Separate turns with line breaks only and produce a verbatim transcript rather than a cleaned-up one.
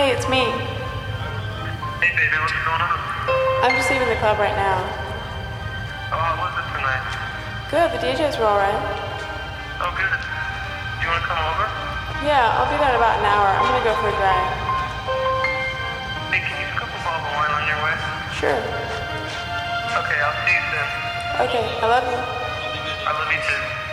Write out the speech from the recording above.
Hey, it's me.
Hey baby, what's going on?
I'm just leaving the club right now.
Oh, how was it tonight?
Good, the D Js were alright.
Oh, good. You wanna come over?
Yeah, I'll be there in about an hour. I'm gonna go for a drive.
Hey, can you scoop a bottle of wine on your way?
Sure.
Okay, I'll see you soon.
Okay, I love you.
I love you too.